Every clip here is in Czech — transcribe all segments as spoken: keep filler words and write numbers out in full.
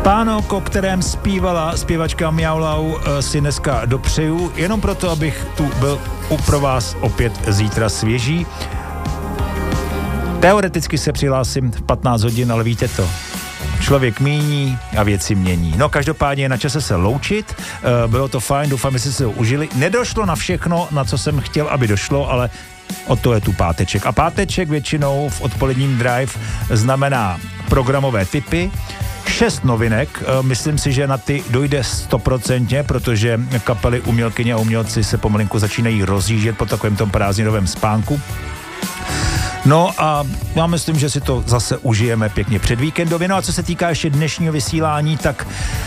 Spánok, o kterém zpívala zpěvačka Miaulau, si dneska dopřeju, jenom proto, abych tu byl pro vás opět zítra svěží. Teoreticky se přihlásím v patnáct hodin, ale víte to, člověk míní a věci mění. No každopádně je na čase se loučit, bylo to fajn, doufám, že jste se ho užili. Nedošlo na všechno, na co jsem chtěl, aby došlo, ale o to je tu páteček. A páteček většinou v odpoledním drive znamená programové tipy, šest novinek, myslím si, že na ty dojde stoprocentně, protože kapely, umělkyně a umělci se pomalinku začínají rozjíždět po takovém tom prázdninovém spánku. No a já myslím, že si to zase užijeme pěkně před víkendově. No a co se týká ještě dnešního vysílání, tak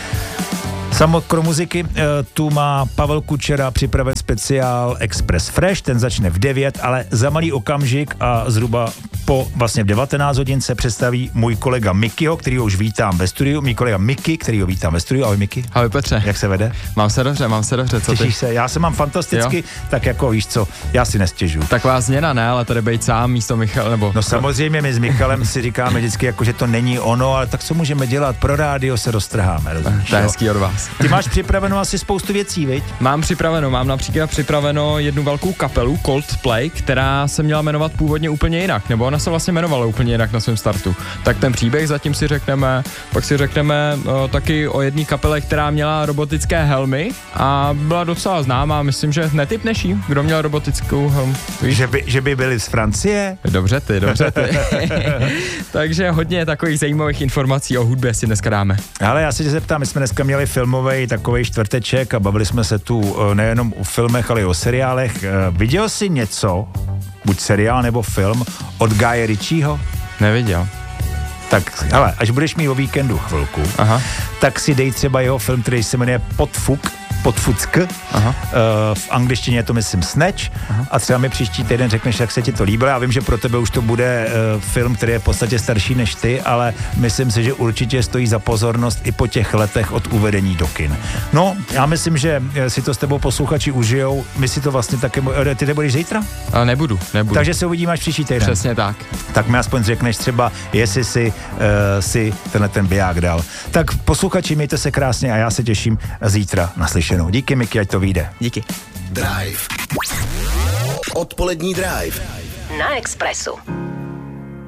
samokro muziky, tu má Pavel Kučera připraven speciál Express Fresh, ten začne v devět, ale za malý okamžik a zhruba po vlastně v devatenáct hodin se představí můj kolega Mikyho, který už vítám ve studiu, můj kolega Miky, který ho vítám ve studiu. Ahoj Miky. Ahoj Petře. Jak se vede? Mám se dobře, mám se dobře, co ty? Těšíš se? Já se mám fantasticky, jo? Tak jako víš co, já si nestěžuju. Taková změna, ne, ale tady být sám místo Michal, nebo... No samozřejmě my s Michalem si říkáme vždycky jako, že to není ono, ale tak co můžeme dělat? Pro rádio se roztrháme, rozumíš? To je hezký od vás. Ty máš připraveno asi spoustu věcí, viď? Mám připraveno, mám například připraveno jednu velkou kapelu Coldplay, která se měla jmenovat původně úplně jinak, nebo ona se vlastně jmenovala úplně jinak na svém startu. Tak ten příběh zatím si řekneme, pak si řekneme o, taky o jedné kapele, která měla robotické helmy a byla docela známá, myslím, že netypneš jí, kdo měl robotickou helmu. Že by, že by byli z Francie? Dobře ty, dobře ty. Takže hodně takových zajímavých informací o hudbě si dneska dáme. Ale já se tě zeptám, my jsme dneska měli filmový takový čtvrteček a bavili jsme se tu nejenom o filmech, ale i o seriálech. Viděl jsi něco, buď seriál nebo film, od Guye Ritchieho? Neviděl. Tak, hele, až budeš mít o víkendu chvilku, aha, tak si dej třeba jeho film, který se jmenuje Podfuk, Podfuck, aha. Uh, v angličtině je to myslím Snatch, aha, a třeba mi příští týden řekneš, jak se ti to líbilo. Já vím, že pro tebe už to bude uh, film, který je v podstatě starší než ty, ale myslím si, že určitě stojí za pozornost i po těch letech od uvedení do kin. No, já myslím, že si to s tebou posluchači užijou. My si to vlastně taky... Ty nebudeš zítra? Ale nebudu, nebudu. Takže se uvidíme až příští týden. Přesně tak. Tak mi aspoň řekneš třeba, jestli si, uh, si tenhle ten biják dal. Tak posluchači, mějte se krásně a já se těším zítra na slyšenou. Díky, Miky, ať to vyjde. Díky. Drive. Odpolední drive. Na Expressu.